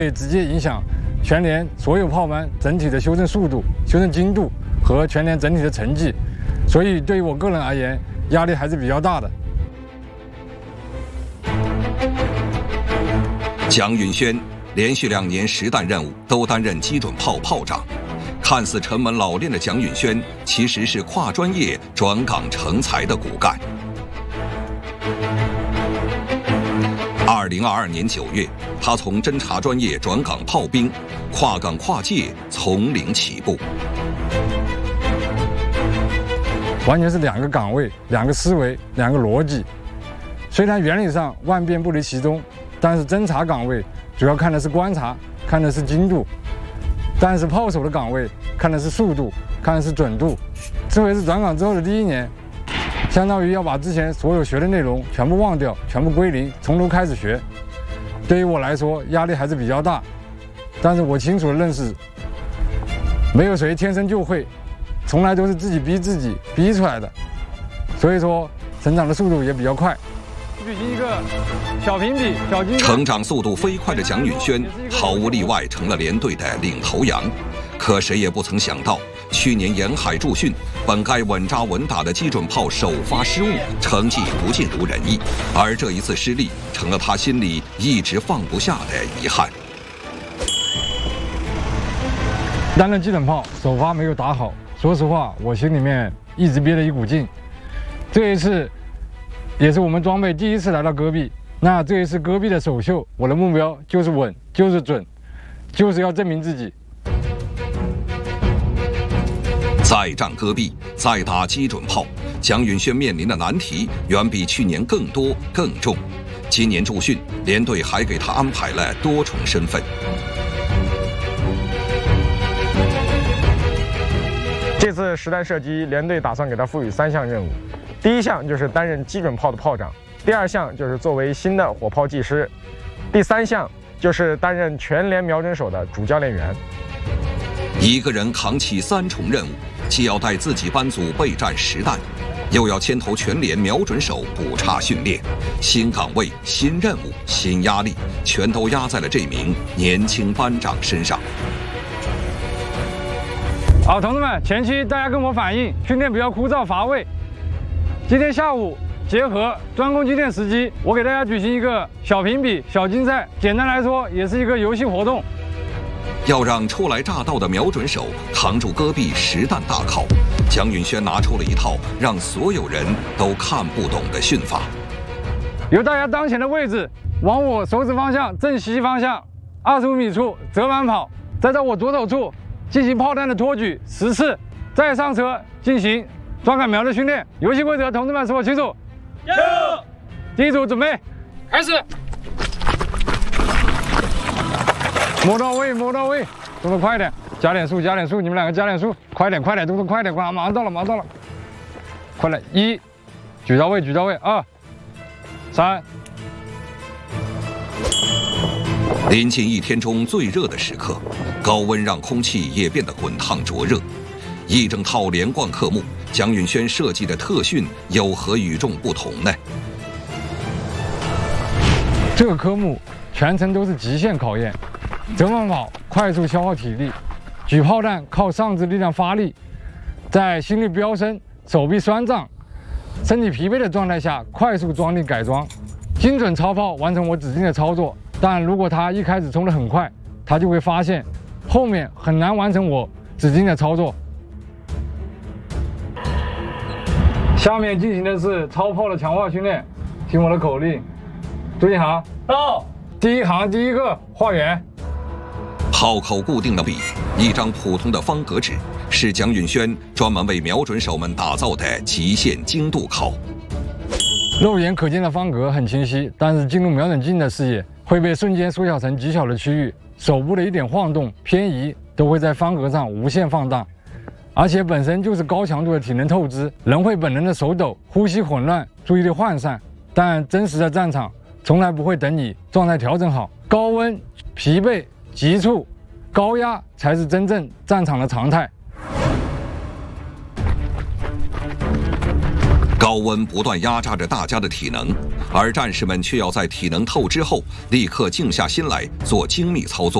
会直接影响全连所有炮班整体的修正速度、修正精度和全连整体的成绩，所以对于我个人而言，压力还是比较大的。 蒋允轩连续2年实弹任务都担任基准炮炮长，看似沉稳老练的蒋允轩，其实是跨专业转岗成才的骨干。2022年9月，他从侦察专业转岗炮兵，跨岗跨界，从零起步。 完全是2个岗位、2个思维、2个逻辑。虽然原理上万变不离其宗，但是侦察岗位主要看的是观察，看的是精度；但是炮手的岗位看的是速度，看的是准度。这回是转岗之后的第1年，相当于要把之前所有学的内容全部忘掉，全部归零，从头开始学。对于我来说，压力还是比较大。但是我清楚地认识，没有谁天生就会，从来都是自己逼自己逼出来的。所以说，成长的速度也比较快。举行一个小评比、小金。 成长速度飞快的蒋允轩，毫无例外成了连队的领头羊。可谁也不曾想到，去年沿海驻训，本该稳扎稳打的基准炮首发失误，成绩不尽如人意。而这一次失利，成了他心里一直放不下的遗憾。 担任基准炮首发没有打好，说实话，我心里面一直憋着一股劲。这一次也是我们装备第1次来到戈壁，那这一次戈壁的首秀，我的目标就是稳，就是准，就是要证明自己。 再战戈壁，再打基准炮，蒋允轩面临的难题远比去年更多更重。今年驻训，连队还给他安排了多重身份。 这次实弹射击，连队打算给他赋予3项任务。第1项就是担任基准炮的炮长，第2项就是作为新的火炮技师，第3项就是担任全连瞄准手的主教练员。 一个人扛起3重任务，既要带自己班组备战实弹，又要牵头全连瞄准手补差训练。新岗位、新任务、新压力，全都压在了这名年轻班长身上。 好，同志们，前期大家跟我反映训练比较枯燥乏味。今天下午结合专攻击练时机，我给大家举行一个小评比、小竞赛。简单来说，也是一个游戏活动。 要让初来乍到的瞄准手扛住戈壁实弹大考，蒋允轩拿出了一套让所有人都看不懂的训法。 由大家当前的位置往我手指方向正西方向25米处折返跑，再到我左手处进行炮弹的托举10次，再上车进行抓杆瞄的训练。游戏规则，同志们是否清楚？ 加油！ 第1组准备， 开始。 摸到位，摸到位，动作快点，加点速，加点速，你们2个加点速，快点，快点，动作快点，马上到了，马上到了，快点！1，举到位，举到位；2、3。 临近1天中最热的时刻，高温让空气也变得滚烫灼热。一整套连贯科目，蒋允轩设计的特训有何与众不同呢？ 这个科目全程都是极限考验，折返跑快速消耗体力，举炮弹靠上肢力量发力，在心率飙升、手臂酸胀、身体疲惫的状态下快速装订改装，精准超炮完成我指定的操作。但如果他一开始冲得很快，他就会发现后面很难完成我指定的操作。下面进行的是超炮的强化训练，听我的口令，注意行，到。第1行第1个画圆。 炮口固定的笔，一张普通的方格纸，是蒋允轩专门为瞄准手们打造的极限精度考。 肉眼可见的方格很清晰，但是进入瞄准镜的视野会被瞬间缩小成极小的区域，手部的一点晃动、偏移都会在方格上无限放大。而且本身就是高强度的体能透支，人会本能的手抖、呼吸混乱、注意力涣散。但真实的战场从来不会等你状态调整好，高温、疲惫、急促、高压才是真正战场的常态。 高高温不断压榨着大家的体能，而战士们却要在体能透支后立刻静下心来做精密操作。